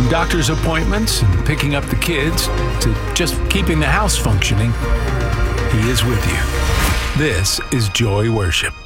From doctor's appointments and picking up the kids to just keeping the house functioning, He is with you. This is Joy Worship.